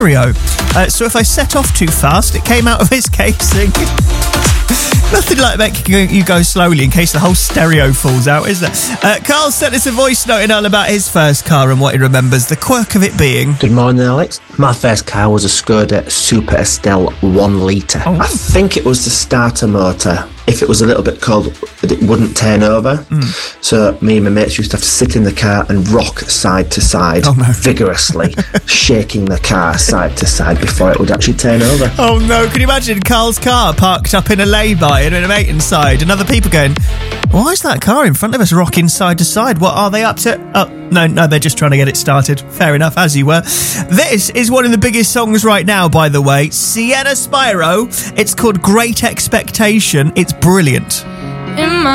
stereo. So if I set off too fast, it came out of its casing. Nothing like making you go slowly in case the whole stereo falls out, is there? Carl sent us a voice note in all about his first car and what he remembers, the quirk of it being... Good morning, Alex. My first car was a Skoda Super Estelle 1 litre. Oh. I think it was the starter motor. If it was a little bit cold, it wouldn't turn over. So me and my mates used to have to sit in the car and rock side to side vigorously, shaking the car side to side before it would actually turn over. Oh no, can you imagine Carl's car parked up in a lay-by and a mate inside and other people going, why is that car in front of us rocking side to side? What are they up to? Oh, no, they're just trying to get it started. Fair enough, as you were. This is one of the biggest songs right now, by the way. Sienna Spyro. It's called Great Expectation. It's brilliant. In my